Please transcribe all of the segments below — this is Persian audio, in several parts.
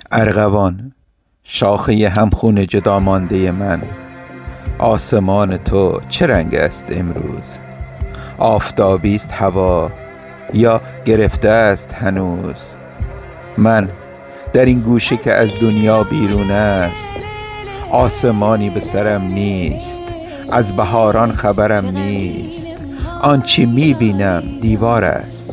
ارغوان، شاخه همخون جدا مانده من، آسمان تو چه رنگ است امروز؟ آفتابی است هوا یا گرفته است هنوز؟ من در این گوشه که از دنیا بیرون است، آسمانی به سرم نیست، از بهاران خبرم نیست، آنچه میبینم دیوار است.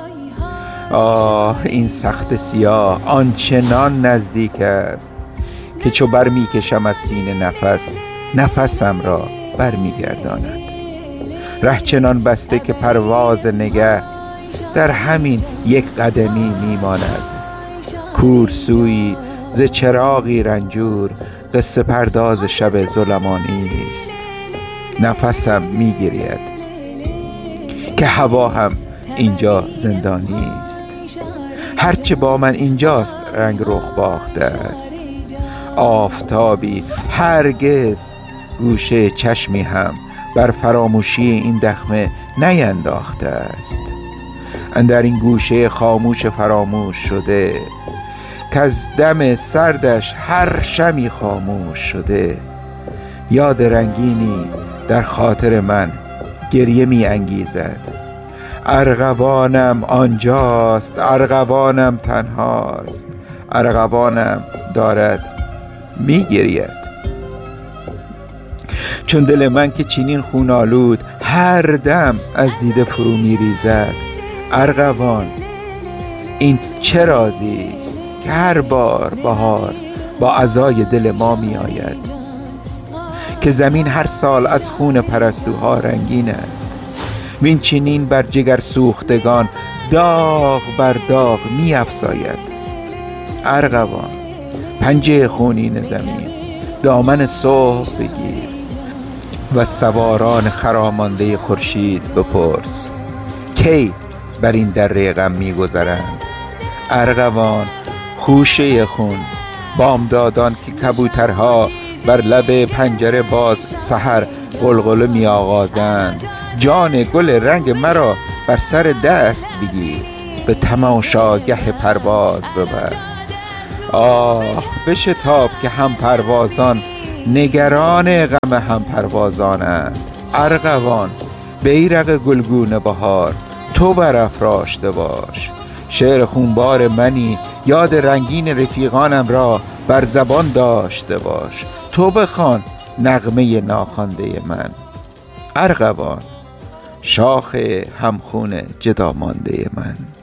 آه این سخت سیاه آنچنان نزدیک است که چو برمیکشم از سینه نفسم را برمیگرداند. ره چنان بسته که پرواز نگه در همین یک قدمی میماند. کورسویی ز چراغی رنجور قصه پرداز شب ظلمانی است. نفسم میگرید که هوا هم اینجا زندانی است. هرچه با من اینجاست رنگ رخ باخته است. آفتابی هرگز گوشه چشمی هم بر فراموشی این دخمه نینداخته است. اندر این گوشه خاموش فراموش شده که از دم سردش هر شمی خاموش شده، یاد رنگینی در خاطر من گریه می انگیزد. ارغوانم آنجاست، ارغوانم تنهاست، ارغوانم دارد می گرید. چون دل من که چنین خون آلود هر دم از دیده فرو می ریزد. ارغوان، این چه رازی است که هر بار بهار با عزای دل ما می آید؟ که زمین هر سال از خون پرستوها رنگین است، وین چنین بر جگر سوختگان داغ بر داغ می افزاید. ارغوان، پنجه خونین زمین دامن صبح بگیر و سواران خرامانده خورشید بپرس کی بر این دره غم می‌گذرند. ارغوان، خوشه خون، بامدادان که کبوترها بر لب پنجره باز سحر غلغله می‌آغازند. جان گل رنگ مرا بر سر دست بگیر، به تماشاگه پرواز ببر. آه بشتاب که هم پروازان نگران غم هم پروازانند. ارغوان، بیرق گلگون بهار تو برافراشته باش. شعر خونبار منی، یاد رنگین رفیقانم را بر زبان داشته باش. تو بخوان نغمه ناخوانده من. ارغوان، شاخ همخون جدا مانده من.